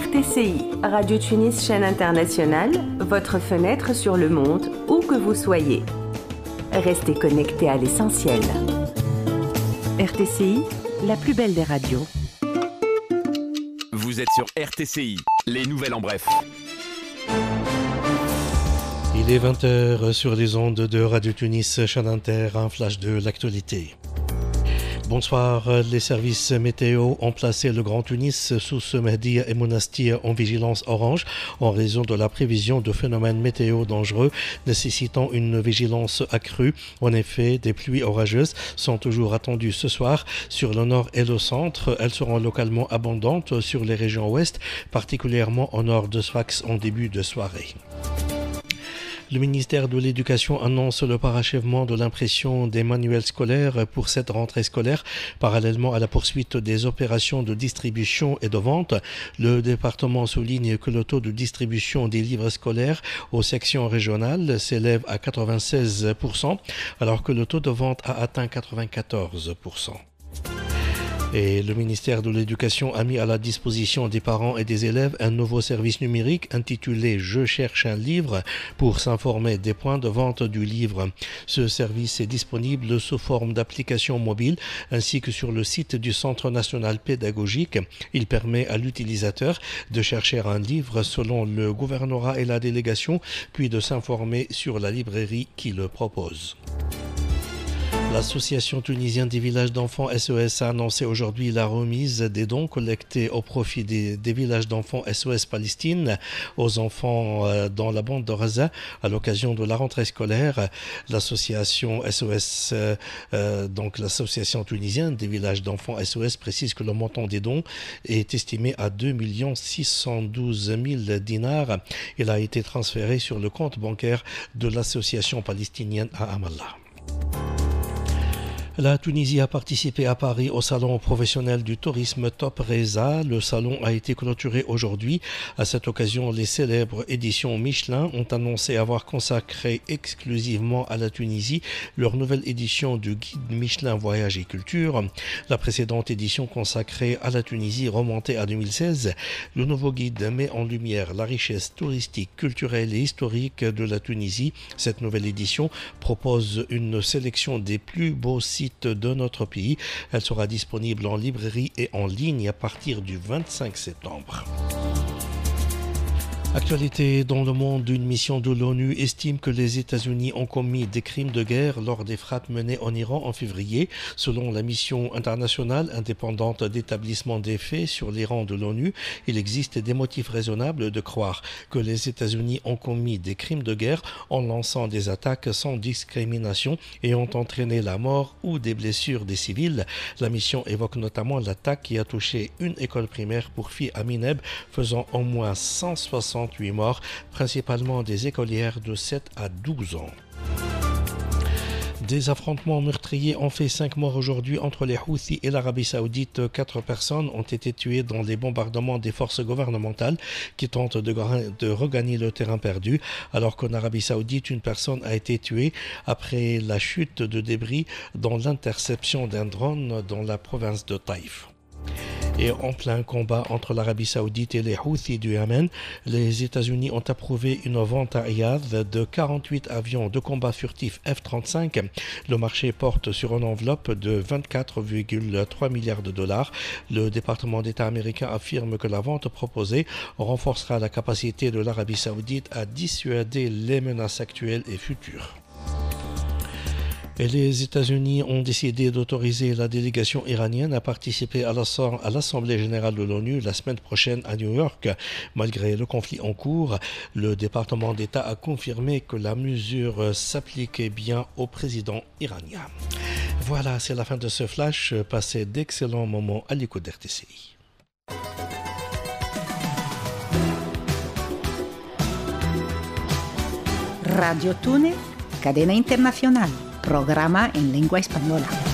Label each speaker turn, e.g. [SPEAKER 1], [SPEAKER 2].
[SPEAKER 1] RTCI, Radio Tunis chaîne internationale, votre fenêtre sur le monde, où que vous soyez. Restez connectés à l'essentiel. RTCI, la plus belle des radios.
[SPEAKER 2] Vous êtes sur RTCI, les nouvelles en bref.
[SPEAKER 3] Il est 20h sur les ondes de Radio Tunis, chaîne inter, un flash de l'actualité. Bonsoir, les services météo ont placé le Grand Tunis sous Mehdia et Monastir en vigilance orange en raison de la prévision de phénomènes météo dangereux nécessitant une vigilance accrue. En effet, des pluies orageuses sont toujours attendues ce soir sur le nord et le centre. Elles seront localement abondantes sur les régions ouest, particulièrement au nord de Sfax en début de soirée. Le ministère de l'Éducation annonce le parachèvement de l'impression des manuels scolaires pour cette rentrée scolaire, parallèlement à la poursuite des opérations de distribution et de vente. Le département souligne que le taux de distribution des livres scolaires aux sections régionales s'élève à 96%, alors que le taux de vente a atteint 94%. Et le ministère de l'Éducation a mis à la disposition des parents et des élèves un nouveau service numérique intitulé « Je cherche un livre » pour s'informer des points de vente du livre. Ce service est disponible sous forme d'application mobile ainsi que sur le site du Centre national pédagogique. Il permet à l'utilisateur de chercher un livre selon le gouvernorat et la délégation, puis de s'informer sur la librairie qui le propose. L'Association tunisienne des villages d'enfants SOS a annoncé aujourd'hui la remise des dons collectés au profit des villages d'enfants SOS Palestine aux enfants dans la bande de Gaza à l'occasion de la rentrée scolaire. L'association SOS, l'association tunisienne des villages d'enfants SOS précise que le montant des dons est estimé à 2 612 000 dinars. Il a été transféré sur le compte bancaire de l'association palestinienne à Amallah. La Tunisie a participé à Paris au salon professionnel du tourisme Top Reza. Le salon a été clôturé aujourd'hui. À cette occasion, les célèbres éditions Michelin ont annoncé avoir consacré exclusivement à la Tunisie leur nouvelle édition du guide Michelin Voyage et Culture. La précédente édition consacrée à la Tunisie remontait à 2016. Le nouveau guide met en lumière la richesse touristique, culturelle et historique de la Tunisie. Cette nouvelle édition propose une sélection des plus beaux sites de notre pays. Elle sera disponible en librairie et en ligne à partir du 25 septembre. Actualité dans le monde, une mission de l'ONU estime que les États-Unis ont commis des crimes de guerre lors des frappes menées en Iran en février. Selon la mission internationale indépendante d'établissement des faits sur l'Iran de l'ONU, il existe des motifs raisonnables de croire que les États-Unis ont commis des crimes de guerre en lançant des attaques sans discrimination et ont entraîné la mort ou des blessures des civils. La mission évoque notamment l'attaque qui a touché une école primaire pour filles à Mineb, faisant au moins 168 morts, principalement des écolières de 7 à 12 ans. Des affrontements meurtriers ont fait 5 morts aujourd'hui entre les Houthis et l'Arabie Saoudite. 4 personnes ont été tuées dans les bombardements des forces gouvernementales qui tentent de regagner le terrain perdu, alors qu'en Arabie Saoudite, une personne a été tuée après la chute de débris dans l'interception d'un drone dans la province de Taïf. Et en plein combat entre l'Arabie Saoudite et les Houthis du Yémen, les États-Unis ont approuvé une vente à Riyad de 48 avions de combat furtifs F-35. Le marché porte sur une enveloppe de 24,3 milliards de dollars. Le département d'État américain affirme que la vente proposée renforcera la capacité de l'Arabie Saoudite à dissuader les menaces actuelles et futures. Et les États-Unis ont décidé d'autoriser la délégation iranienne à participer à l'Assemblée générale de l'ONU la semaine prochaine à New York. Malgré le conflit en cours, le département d'État a confirmé que la mesure s'appliquait bien au président iranien. Voilà, c'est la fin de ce flash. Passez d'excellents moments à l'écoute d'RTCI.
[SPEAKER 4] Radio Túnez, cadena internacional. Programa en lengua española.